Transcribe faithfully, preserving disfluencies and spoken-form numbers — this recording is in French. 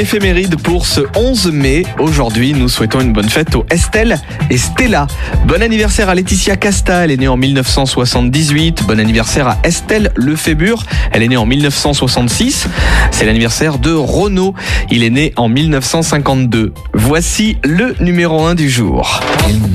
Éphéméride pour ce onze mai. Aujourd'hui, nous souhaitons une bonne fête aux Estelle et Stella. Bon anniversaire à Laetitia Casta, elle est née en mille neuf cent soixante-dix-huit. Bon anniversaire à Estelle Lefébure, elle est née en mille neuf cent soixante-six. C'est l'anniversaire de Renaud, il est né en mille neuf cent cinquante-deux. Voici le numéro un du jour.